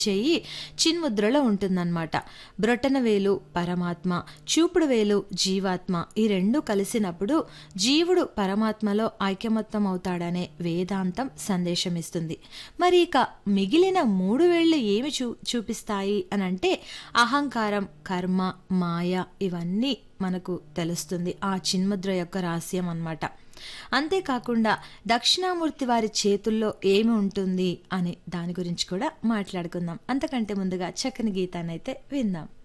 చెయ్యి చిన్ముద్రలో ఉంటుందన్నమాట. బ్రొటన వేలు పరమాత్మ, చూపుడు వేలు జీవాత్మ. ఈ రెండు కలిసినప్పుడు జీవుడు పరమాత్మలో ఐకమత్యం అవుతాడనే వేదాంతం సందేశమిస్తుంది. మరి ఇక మిగిలిన 3 వేళ్ళు ఏమి చూపిస్తాయి అనంటే అహంకారం, కర్మ, మాయ ఇవన్నీ మనకు తెలుస్తుంది. ఆ చిన్ముద్ర యొక్క రహస్యం అన్నమాట. అంతేకాకుండా దక్షిణామూర్తి వారి చేతుల్లో ఏమి ఉంటుంది అనే దాని గురించి కూడా మాట్లాడుకుందాం. అంతకంటే ముందుగా చక్కని గీతాన్నైతే విందాం.